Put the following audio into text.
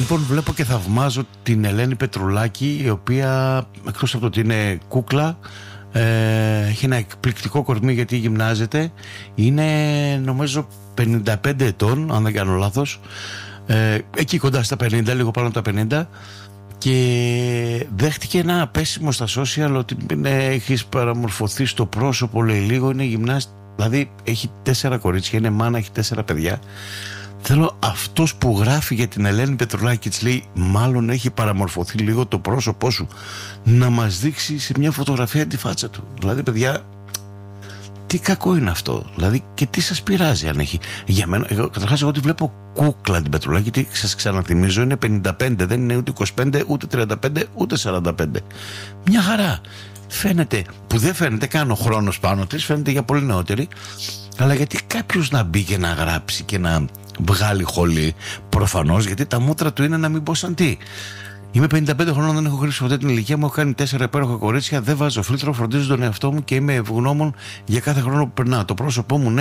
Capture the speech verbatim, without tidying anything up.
Λοιπόν, βλέπω και θαυμάζω την Ελένη Πετρουλάκη, η οποία εκτός από το ότι είναι κούκλα, ε, έχει ένα εκπληκτικό κορμί γιατί γυμνάζεται. Είναι νομίζω πενήντα πέντε ετών, αν δεν κάνω λάθος, ε, εκεί κοντά στα πενήντα, λίγο πάνω από τα πενήντα, και δέχτηκε ένα πέσιμο στα social ότι είναι, έχεις παραμορφωθεί στο πρόσωπο, λέει, λίγο, είναι γυμνάς. Δηλαδή έχει τέσσερα κορίτσια, είναι μάνα, έχει τέσσερα παιδιά. Θέλω αυτός που γράφει για την Ελένη Πετρουλάκη και της λέει μάλλον έχει παραμορφωθεί λίγο το πρόσωπό σου, να μας δείξει σε μια φωτογραφία τη φάτσα του. Δηλαδή, παιδιά, τι κακό είναι αυτό? Δηλαδή, και τι σας πειράζει αν έχει? Για μένα, εγώ, καταρχάς, εγώ τη βλέπω κούκλα την Πετρουλάκη, γιατί σας ξαναθυμίζω είναι πενήντα πέντε, δεν είναι ούτε είκοσι πέντε, ούτε τριάντα πέντε, ούτε σαράντα πέντε. Μια χαρά. Φαίνεται, που δεν φαίνεται καν ο χρόνος πάνω της, φαίνεται για πολύ νεότερη. Αλλά γιατί κάποιος να μπει και να γράψει και να βγάλει χολή? Προφανώς γιατί τα μούτρα του είναι να μην πω σαν τι. Είμαι πενήντα πέντε χρόνων, δεν έχω χρήσει ποτέ την ηλικία μου, έχω κάνει τέσσερα υπέροχα κορίτσια, δεν βάζω φίλτρο, φροντίζω τον εαυτό μου και είμαι ευγνώμων για κάθε χρόνο που περνάω. Το πρόσωπό μου, ναι,